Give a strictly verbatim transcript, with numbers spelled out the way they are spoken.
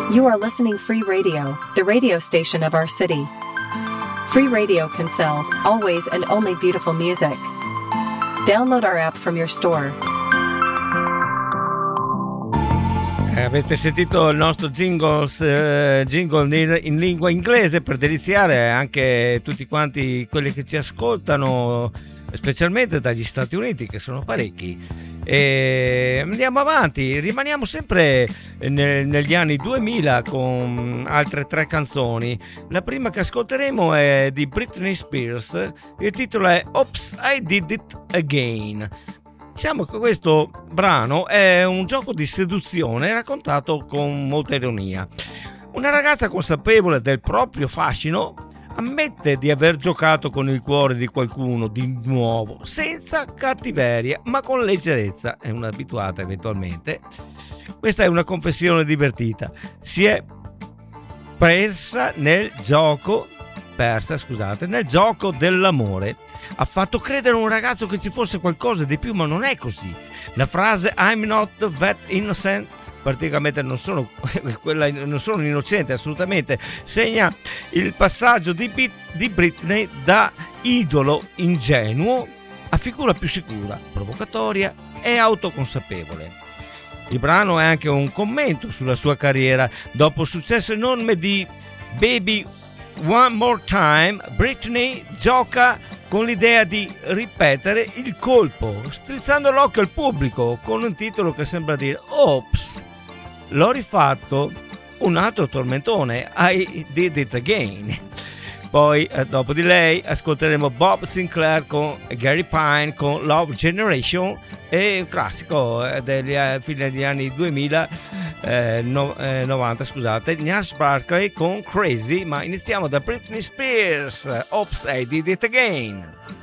You are listening Free Radio, the radio station of our city. Free Radio can sell always and only beautiful music. Download our app from your store. Eh, avete sentito il nostro jingles, eh, jingle in, in lingua inglese per deliziare anche tutti quanti quelli che ci ascoltano, specialmente dagli Stati Uniti, che sono parecchi. E andiamo avanti, rimaniamo sempre nel, negli anni duemila con altre tre canzoni. La prima che ascolteremo è di Britney Spears, il titolo è Oops, I Did It Again. Diciamo che questo brano è un gioco di seduzione raccontato con molta ironia. Una ragazza consapevole del proprio fascino ammette di aver giocato con il cuore di qualcuno di nuovo, senza cattiveria, ma con leggerezza. È un'abituata eventualmente. Questa è una confessione divertita. Si è persa nel gioco, persa, scusate, nel gioco dell'amore. Ha fatto credere a un ragazzo che ci fosse qualcosa di più, ma non è così. La frase I'm not that innocent, praticamente non sono quella, non sono innocente assolutamente, segna il passaggio di, di Britney da idolo ingenuo a figura più sicura, provocatoria e autoconsapevole. Il brano è anche un commento sulla sua carriera. Dopo il successo enorme di Baby One More Time, Britney gioca con l'idea di ripetere il colpo, strizzando l'occhio al pubblico con un titolo che sembra dire Ops, l'ho rifatto, un altro tormentone, I Did It Again. Poi eh, dopo di lei ascolteremo Bob Sinclair con Gary Pine con Love Generation e un classico eh, degli eh, fine degli anni duemila, eh, no, eh, novanta scusate, Gnarls Barkley con Crazy. Ma iniziamo da Britney Spears, Oops, I Did It Again.